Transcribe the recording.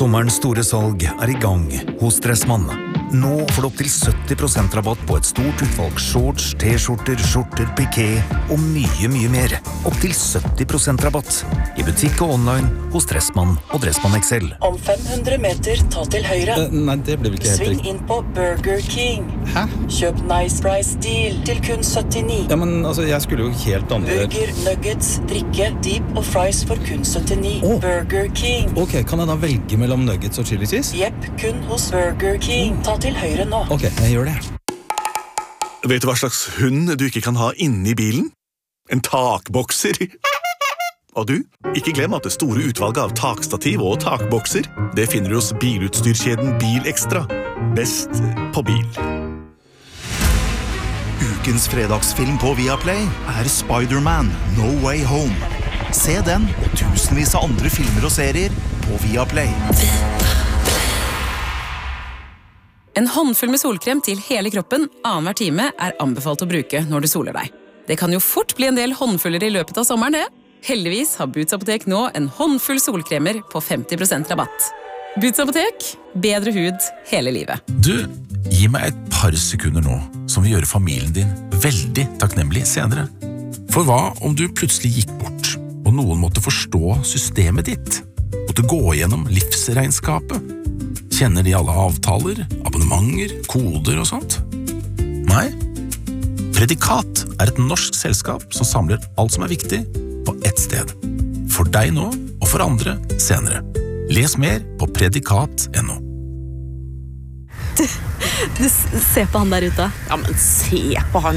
Sommerens store salg I gang hos Dressmann. Nå får du opp til 70% rabatt på et stort utvalg shorts, t-skjorter, skjorter, piké og mye mer. Opp til 70% rabatt I butikk og online hos Dressmann og Dressmann XL. Om 500 meter, ta til høyre. Nei, det ble vel ikke helt Sving riktig. inn på Burger King. Hæ? Kjøp Nice Price Deal til kun 79. Ja, men altså, jeg skulle jo helt andre... Burger, nuggets, drikke, dip og fries for kun 79. Burger King. Ok, kan jeg da velge mellom nuggets og chili cheese? Jepp, kun hos Burger King. Ta til høyre nå. Ok, jeg gjør det. Vet du hva slags hund du ikke kan ha inne I bilen? En takbokser. Og du, ikke glem at det store utvalget av takstativ og takbokser, det finner du hos bilutstyrkjeden Bil Extra. Best på bil. Ukens fredagsfilm på Viaplay Spider-Man No Way Home. Se den og tusenvis av andre filmer og serier på Viaplay. En håndfull med solkrem til hele kroppen annenhver time anbefalt å bruke når du soler deg. Det kan jo fort bli en del håndfuller I løpet av sommeren, det. Heldigvis har Boots Apotek nå en håndfull solkremer på 50% rabatt. Boots Apotek, bedre hud hele livet. Du, gi meg et par sekunder nå, som vil gjøre familien din veldig takknemlig senere. For hva om du plutselig gikk bort, og noen måtte forstå systemet ditt? Måtte gå gjennom livsregnskapet? Kjenner de alle avtaler, abonnementer, koder og sånt? Nei. Predikat et norsk selskap som samler alt som viktig på ett sted. For deg nå, og for andre senere. Les mer på predikat.no. Du, se på han der ute. Ja, men se på han.